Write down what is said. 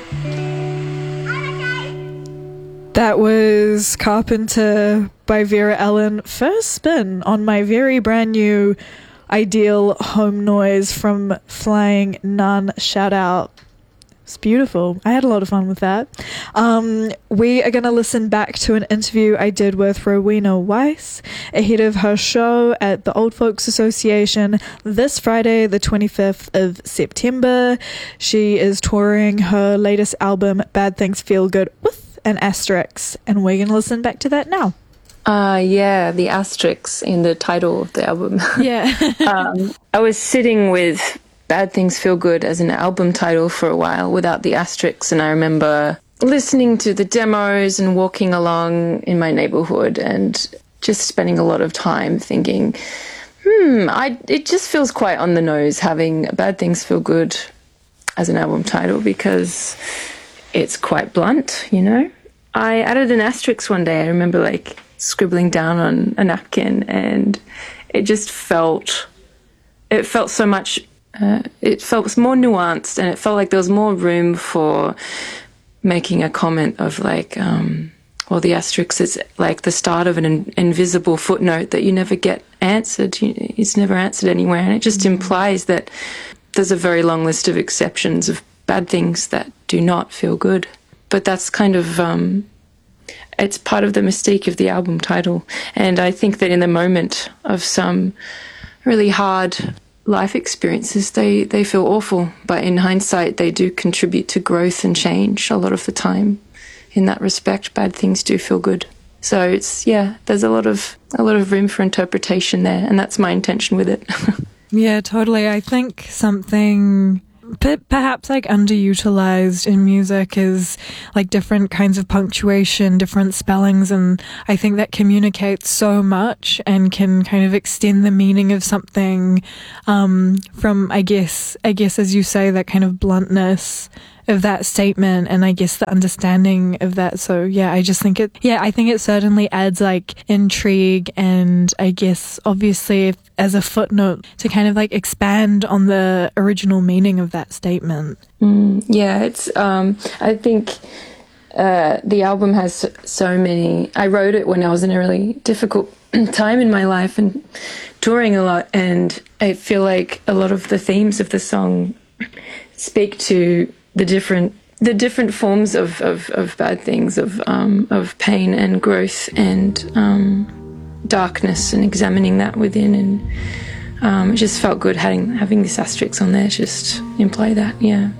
That was Carpenter by Vera Ellen. First spin on my very brand new Ideal Home Noise from Flying Nun. Shout out. It's beautiful. I had a lot of fun with that. We are going to listen back to an interview I did with Rowena Weiss ahead of her show at the Old Folks Association this Friday, the 25th of September. She is touring her latest album, Bad Things Feel Good, with an asterisk, and we're going to listen back to that now. Yeah, the asterisks in the title of the album. Yeah. I was sitting with Bad Things Feel Good as an album title for a while without the asterisks, and I remember listening to the demos and walking along in my neighborhood and just spending a lot of time thinking, it just feels quite on the nose having Bad Things Feel Good as an album title because it's quite blunt, you know? I added an asterisk one day. I remember scribbling down on a napkin, and it just felt so much, it felt more nuanced, and it felt like there was more room for making a comment of the asterisk is like the start of an invisible footnote that you never get answered. It's never answered anywhere, and it just implies that there's a very long list of exceptions of bad things that do not feel good. But that's kind of, it's part of the mystique of the album title. And I think that in the moment of some really hard life experiences, they feel awful. But in hindsight, they do contribute to growth and change a lot of the time. In that respect, bad things do feel good. So there's a lot of room for interpretation there. And that's my intention with it. Yeah, totally. I think something perhaps underutilized in music is different kinds of punctuation, different spellings, and I think that communicates so much and can kind of extend the meaning of something from I guess as you say, that kind of bluntness of that statement, and I guess the understanding of that. So yeah, I think it certainly adds intrigue, and I guess obviously as a footnote to kind of expand on the original meaning of that statement. Yeah, it's I think the album has so many. I wrote it when I was in a really difficult time in my life and touring a lot, and I feel like a lot of the themes of the song speak to the different forms of bad things, of pain and growth and darkness, and examining that within. And it just felt good having this asterisk on there, just imply that. Yeah.